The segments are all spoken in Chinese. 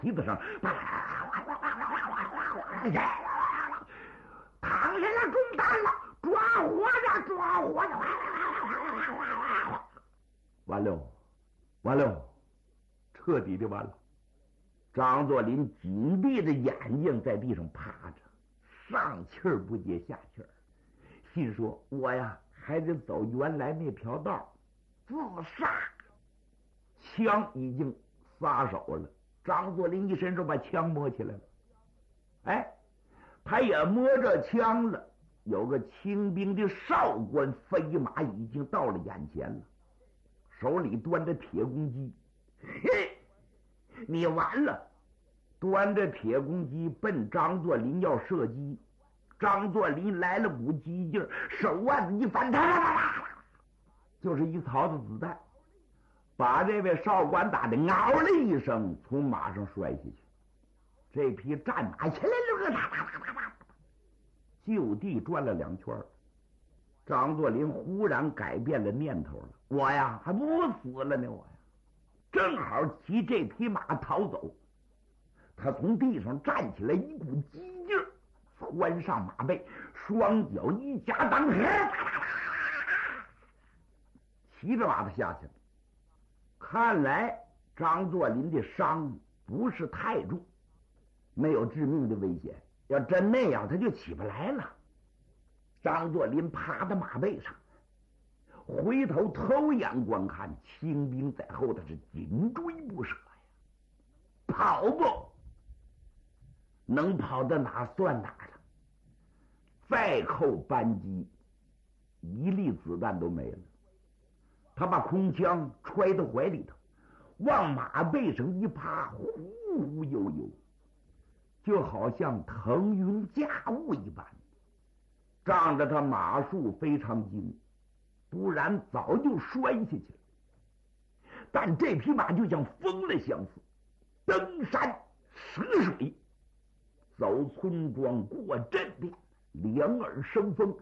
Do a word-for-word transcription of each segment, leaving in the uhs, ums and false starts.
蹄子上，躺下了，中弹了，抓活着，抓活着，完了，完了，彻底的完了。张作霖紧闭着眼睛在地上趴着，上气儿不接下气儿，心说：“我呀，还得走原来那条道，自杀。”枪已经撒手了，张作霖一伸手把枪摸起来了。哎，他也摸着枪了。有个清兵的哨官飞马已经到了眼前了，手里端着铁公鸡。嘿，你完了！端着铁公鸡奔张作霖要射击，张作霖来了股机劲儿，手腕子一翻，就是一槽子子弹，把这位哨官打的嗷了一声，从马上摔下去。这匹战马起来了，就地转了两圈。张作霖忽然改变了念头了，我呀还不死了呢，我呀正好骑这匹马逃走。他从地上站起来，一股激劲儿，窜上马背，双脚一夹裆，骑着马子下去了。看来张作霖的伤不是太重，没有致命的危险。要真那样，他就起不来了。张作霖趴在马背上，回头偷眼观看，清兵在后头是紧追不舍呀。跑不能跑到哪算哪了，再扣扳机，一粒子弹都没了。他把空枪揣到怀里头，往马背上一趴，忽忽悠悠，就好像腾云驾雾一般。仗着他马术非常精，不然早就摔下去了。但这匹马就像疯了相似，登山涉水，走村庄过镇店，两耳生风，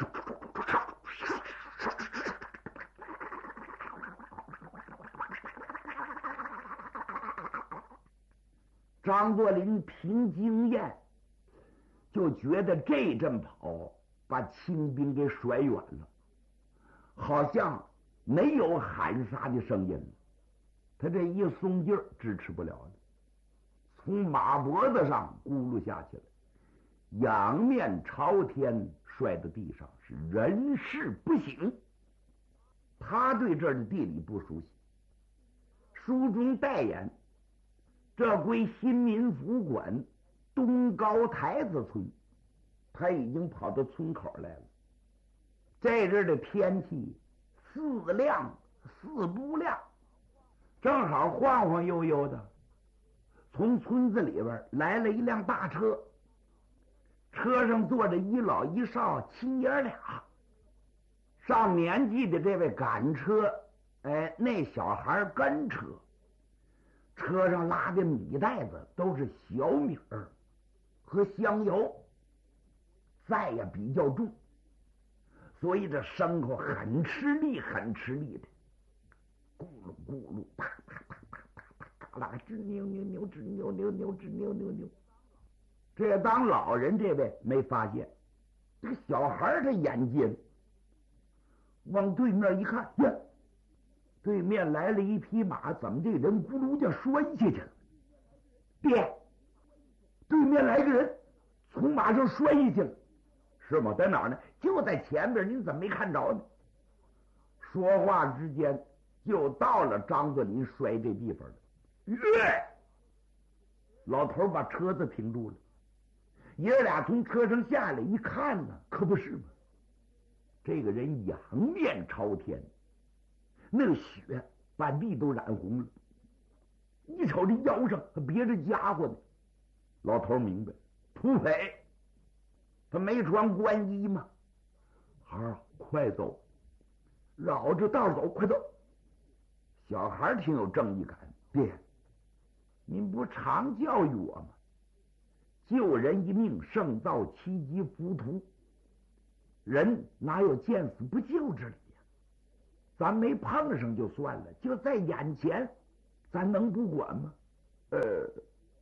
张作霖凭经验就觉得这阵跑把清兵给甩远了，好像没有喊杀的声音了。他这一松劲儿支持不了了，从马脖子上咕噜下去了，仰面朝天摔到地上，是人事不省。他对这儿的地理不熟悉，书中代言这归新民府管东高台子村，他已经跑到村口来了。这阵的天气似亮似不亮，正好晃晃悠悠的，从村子里边来了一辆大车，车上坐着一老一少亲爷俩。上年纪的这位赶车，哎，那小孩跟车，车上拉的米袋子都是小米儿和香油，载呀比较重，所以这牲口很吃力很吃力的，咕噜咕噜，啪啪啪啪啪啪，嘎啦吱扭扭扭吱扭扭扭吱扭扭扭。这当老人这位没发现，这个小孩他眼尖，往对面一看，呀，对面来了一匹马，怎么这人咕噜就摔下去了？爹，对面来个人从马上摔下去了。是吗？在哪儿呢？就在前边，您怎么没看着呢？说话之间就到了张作霖摔这地方了。耶！老头把车子停住了，爷儿俩从车上下来一看呢，可不是吗？这个人仰面朝天，那个血把地都染红了。一瞅这腰上还别着家伙呢，老头明白，土匪，他没穿官衣吗？孩儿，快走，绕着道走，快走。小孩挺有正义感，爹，您不常教育我吗？救人一命胜造七级浮屠，人哪有见死不救之理呀？咱没碰上就算了，就在眼前，咱能不管吗？呃，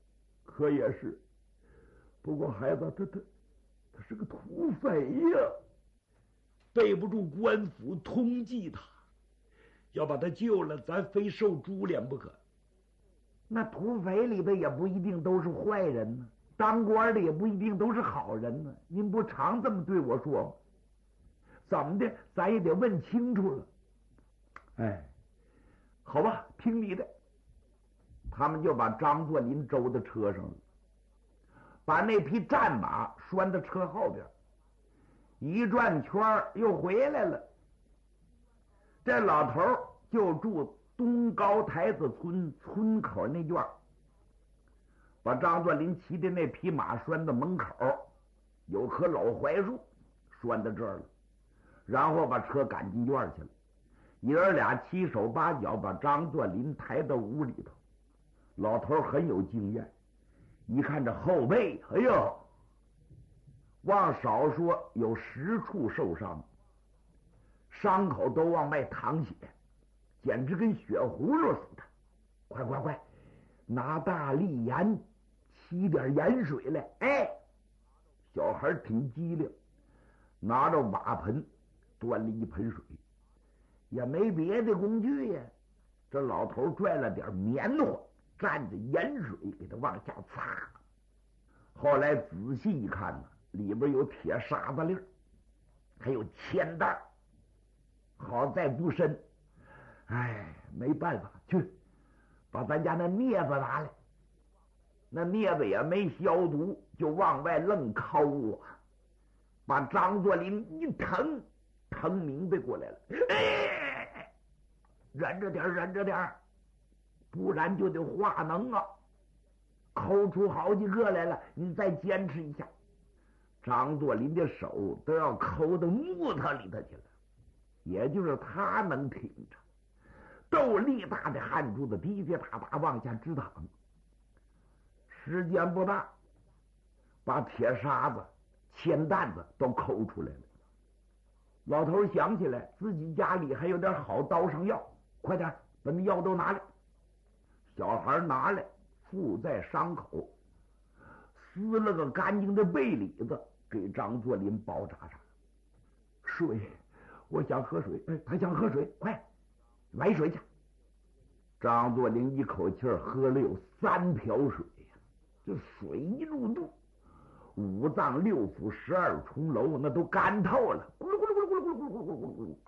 可也是。不过孩子他他他是个土匪呀，背不住官府通缉他，要把他救了，咱非受株连不可。那土匪里头也不一定都是坏人呢，当官的也不一定都是好人呢。您不常这么对我说吗？怎么的，咱也得问清楚了。哎，好吧，听你的。他们就把张作霖周到车上了，把那匹战马拴到车后边，一转圈又回来了。这老头就住东高台子村村口那院，把张作霖骑的那匹马拴到门口，有棵老槐树拴到这儿了，然后把车赶进院去了。爷儿俩七手八脚把张作霖抬到屋里头。老头很有经验，一看这后背，哎呦，往少说有十处受伤，伤口都往外淌血，简直跟血葫芦似的。快快快，拿大力盐沏点盐水来。哎，小孩挺机灵，拿着瓦盆端了一盆水，也没别的工具呀。这老头拽了点棉花，蘸着盐水给他往下擦。后来仔细一看呢，里边有铁沙子粒儿，还有铅弹，好在不深。哎，没办法，去把咱家那镊子拿来。那镊子也没消毒，就往外愣抠啊，把张作霖一疼，疼明白过来了。哎，忍着点，忍着点，不然就得化脓啊！抠出好几个来了，你再坚持一下。张作霖的手都要抠到木头里头去了，也就是他能挺着，豆粒大的汗珠子滴滴答答往下直淌。时间不大，把铁沙子、铅弹子都抠出来了。老头想起来自己家里还有点好刀上药，快点把那药都拿来。小孩拿来，附在伤口，撕了个干净的被里子，给张作霖包扎上。水，我想喝水。哎，他想喝水，快买水去。张作霖一口气喝了有三瓢水呀，这水一入肚，五脏六腑十二重楼那都干透了，咕噜咕噜咕噜咕噜咕噜咕噜咕噜咕噜咕噜咕噜。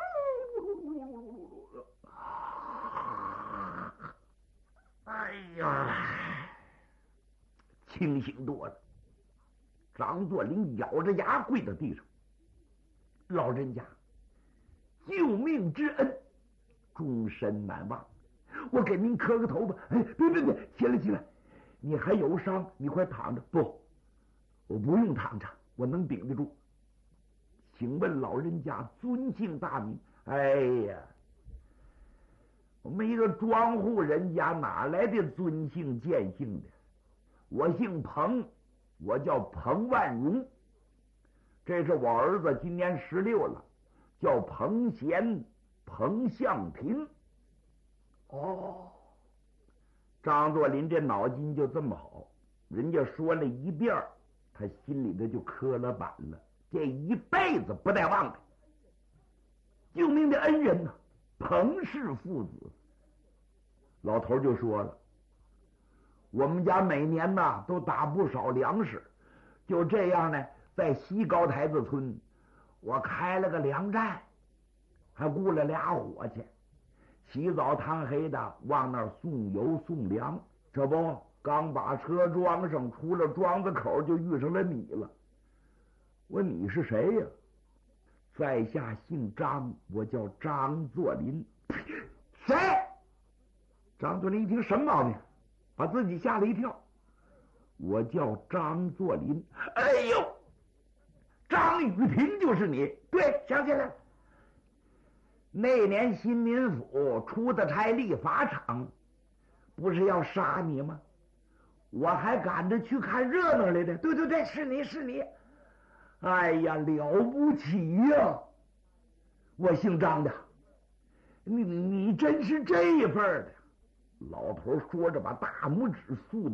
哎呀，清醒多了。张作霖咬着牙跪在地上，老人家，救命之恩终身难忘，我给您磕个头吧。哎，别别别，起来起来，你还有伤，你快躺着。不，我不用躺着，我能顶得住。请问老人家尊姓大名？哎呀，我们一个庄户人家哪来的尊姓贱姓的？我姓彭，我叫彭万荣。这是我儿子，今年十六了，叫彭贤、彭向庭。哦，张作霖这脑筋就这么好，人家说了一遍，他心里头就磕了板了，这一辈子不带忘的。救命的恩人呢、啊，彭氏父子。老头就说了，我们家每年呐都打不少粮食，就这样呢，在西高台子村，我开了个粮站，还雇了俩伙计，起早贪黑的往那儿送油送粮。这不，刚把车装上，出了庄子口就遇上了你了。问你是谁呀？在下姓张，我叫张作霖。谁？张作霖一听什么毛病，把自己吓了一跳。我叫张作霖。哎呦，张雨婷就是你。对，想起来了。那年新民府出的差立法场，不是要杀你吗？我还赶着去看热闹来的。对对对，是你是你。哎呀，了不起呀！我姓张的，你你真是这份的。老头说着，把大拇指竖